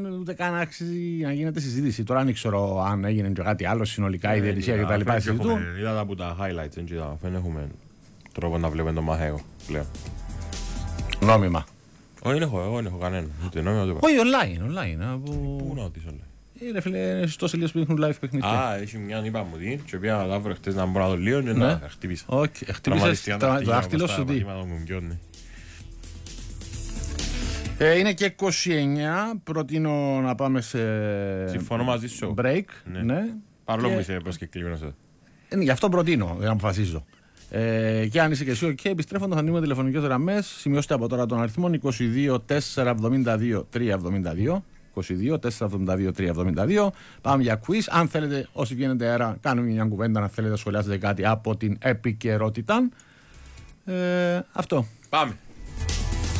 ούτε καν άξιζε να γίνεται συζήτηση. Τώρα δεν ξέρω αν έγινε και κάτι άλλο συνολικά, η διαιτησία κτλ. Είδα από τα highlights, δεν έχουμε τρόπο να βλέπουμε τον Μαχαίο πλέον. Νόμιμα. Όχι, δεν έχω κανένα. Όχι, online. Πού να δεις όλα. Ρε φίλε, στο σελίδες που δείχνουν live παιχνίδια. Α, έχει μια είπα μου δει και πήγα να βρω χτες να μπορώ να το λίγο και να χτυπήσω. Όχι, χτυπήσες το δάχτυλο σου τι. Είναι και 29, προτείνω να πάμε σε συμφωνώ μαζί σου. Break. Παρόλο που είσαι προσκεκλημένος. Γι' αυτό προτείνω, για να αποφασίζω. Και αν είσαι και εσύ, επιστρέφοντας θα ανοίγουμε τηλεφωνικές γραμμές. Σημειώστε από τώρα τον αριθμό 22 472 372. 22 472 372. Πάμε για quiz. Αν θέλετε, όσοι βγαίνετε αέρα, κάνουμε μια κουβέντα. Αν θέλετε, σχολιάσετε κάτι από την επικαιρότητα. Αυτό. Πάμε.